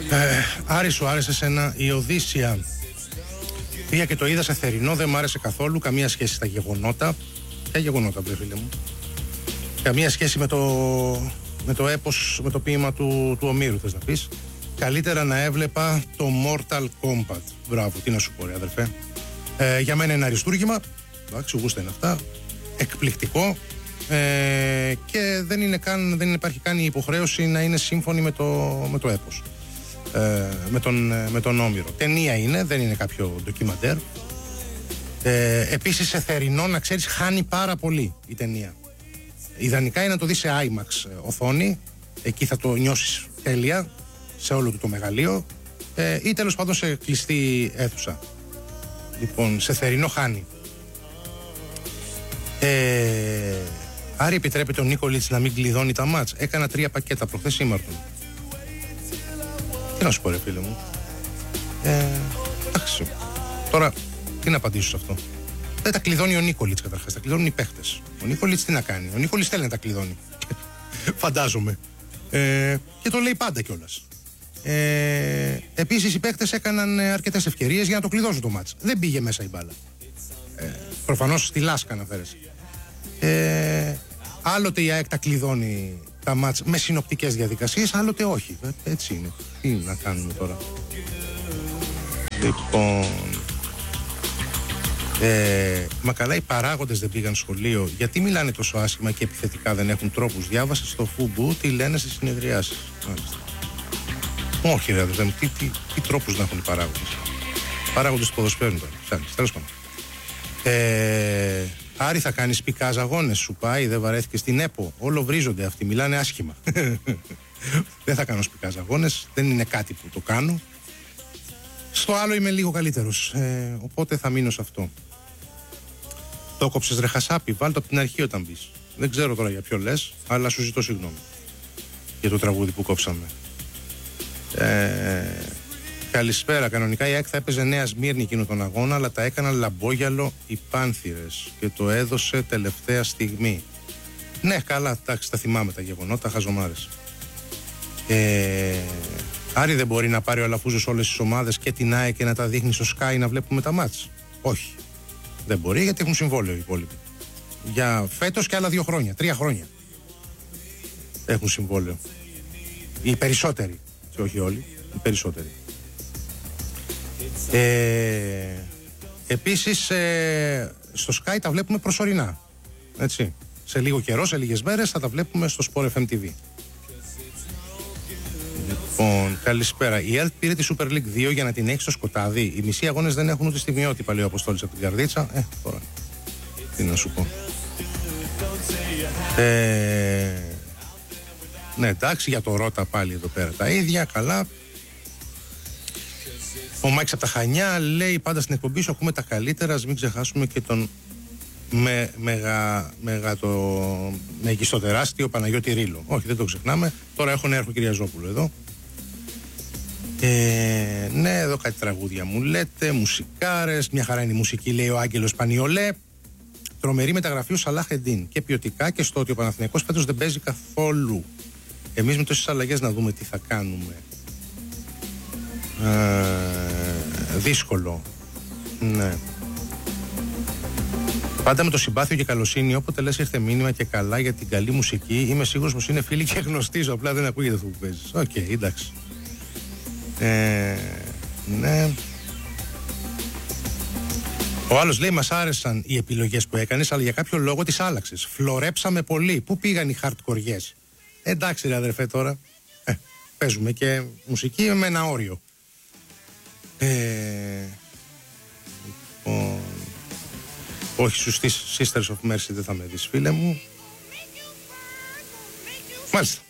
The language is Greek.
Άρη, σου άρεσε σένα η Οδύσσια? Πήγα και το είδα σε θερινό, δεν μ' άρεσε καθόλου. Καμία σχέση στα γεγονότα. Ποια γεγονότα, βρε φίλε μου? Καμία σχέση με το έπος, με το ποίημα του Ομήρου, θες να πεις? Καλύτερα να έβλεπα το Mortal Kombat. Μπράβο, τι να σου πω, ρε αδερφέ. Για μένα είναι αριστούργημα. Εντάξει, γούστα είναι αυτά. Εκπληκτικό. Και δεν υπάρχει καν η υποχρέωση να είναι σύμφωνη με το έπος. Με τον Όμηρο. Ταινία είναι, δεν είναι κάποιο ντοκιμαντέρ. Επίσης σε θερινό, να ξέρεις, χάνει πάρα πολύ η ταινία. Ιδανικά είναι να το δεις σε IMAX οθόνη. Εκεί θα το νιώσεις τέλεια, σε όλο το μεγαλείο, ή τέλος πάντων σε κλειστή αίθουσα. Λοιπόν, σε θερινό χάνει. Άρη, επιτρέπεται ο Νίκολιτς να μην κλειδώνει τα μάτς? Έκανα 3 πακέτα προχθές ήμαρτον. Τι να σου πω, ρε φίλε μου? Εντάξει. Τώρα, τι να απαντήσω σε αυτό? Δεν τα κλειδώνει ο Νίκολιτς καταρχάς, τα κλειδώνουν οι παίχτες. Ο Νίκολιτς τι να κάνει? Ο Νίκολιτς θέλει να τα κλειδώνει. Φαντάζομαι. Και το λέει πάντα κιόλας. Επίσης οι παίχτες έκαναν αρκετές ευκαιρίες για να το κλειδώσουν το μάτς. Δεν πήγε μέσα η μπάλα. Προφανώς στη Λάσκα αναφέρεσαι. Άλλοτε η ΑΕΚ τα κλειδώνει τα μάτς με συνοπτικές διαδικασίες, άλλοτε όχι. Έτσι είναι. Τι να κάνουμε τώρα? Λοιπόν, μα καλά, οι παράγοντες δεν πήγαν σχολείο. Γιατί μιλάνε τόσο άσχημα και επιθετικά, δεν έχουν τρόπους? Διάβασε στο Φουμπού τι λένε στις συνεδριάσεις. Όχι, ρε αδερφέ μου, τι τρόπους να έχουν οι παράγοντες? Παράγοντες του ποδοσφαίρου τώρα. Τέλος πάντων. Άρη, θα κάνεις πικάζ αγώνες? Σου πάει, δεν βαρέθηκες στην ΕΠΟ? Όλο βρίζονται αυτοί, μιλάνε άσχημα. Δεν θα κάνω πικάζ αγώνες, δεν είναι κάτι που το κάνω. Στο άλλο είμαι λίγο καλύτερος, οπότε θα μείνω σε αυτό. Το κόψες, ρε Χασάπη? Βάλ' το από την αρχή όταν μπεις. Δεν ξέρω τώρα για ποιο λες, αλλά σου ζητώ συγγνώμη για το τραγούδι που κόψαμε. Καλησπέρα. Κανονικά η ΑΕΚ θα έπαιζε Νέα Σμύρνη εκείνο τον αγώνα, αλλά τα έκαναν λαμπόγιαλο οι Πάνθυρες και το έδωσε τελευταία στιγμή. Ναι, καλά, εντάξει, τα θυμάμαι τα γεγονότα, χαζομάρες. Άρη, δεν μπορεί να πάρει ο Αλαφούζος όλες τις ομάδες και την ΑΕΚ και να τα δείχνει στο Sky να βλέπουμε τα μάτς? Όχι. Δεν μπορεί, γιατί έχουν συμβόλαιο οι υπόλοιποι. Για φέτος και άλλα 2 χρόνια, 3 χρόνια. Έχουν συμβόλαιο. Οι περισσότεροι. Και όχι όλοι, οι περισσότεροι. Επίσης στο Sky τα βλέπουμε προσωρινά. Έτσι. Σε λίγο καιρό, σε λίγες μέρες θα τα βλέπουμε στο Sport FM TV. Λοιπόν, καλησπέρα. Η ΕΛΤ πήρε τη Super League 2 για να την έχει στο σκοτάδι. Οι μισοί αγώνες δεν έχουν ούτε στιγμιότυπα, λέει ο Αποστόλης από την Καρδίτσα. Τώρα. Τι να σου πω. Ναι, εντάξει, για το Ρώτα πάλι εδώ πέρα τα ίδια, καλά. Ο Μάκης από τα Χανιά λέει: πάντα στην εκπομπή σου ακούμε τα καλύτερα. Ας μην ξεχάσουμε και τον μεγιστό τεράστιο Παναγιώτη Ρήλο. Όχι, δεν το ξεχνάμε. Τώρα έχω Νέαρχο Κυριαζόπουλο εδώ. Ναι, εδώ κάτι τραγούδια μου λέτε. Μουσικάρες. Μια χαρά είναι η μουσική, λέει ο Άγγελος Πανιολέ. Τρομερή μεταγραφή ο Σαλάχ Εντίν. Και ποιοτικά και στο ότι ο Παναθηναϊκός φέτος δεν παίζει καθόλου. Εμείς με τόσες αλλαγές να δούμε τι θα κάνουμε. Δύσκολο. Ναι. Πάντα με το συμπάθειο και καλοσύνη, όποτε λες ήρθε μήνυμα και καλά για την καλή μουσική, είμαι σίγουρος πως είναι φίλοι και γνωστοί, απλά δεν ακούγεται αυτό που παίζεις. Οκ, εντάξει. Ναι. Ο άλλος λέει: μας άρεσαν οι επιλογές που έκανες, αλλά για κάποιο λόγο τις άλλαξες. Φλωρέψαμε πολύ. Πού πήγαν οι hardcoreιές? Εντάξει, ρε αδερφέ, τώρα. Παίζουμε και μουσική με ένα όριο. Λοιπόν, όχι, στους Sisters of Mercy δεν θα με δεις, φίλε μου. Μάλιστα.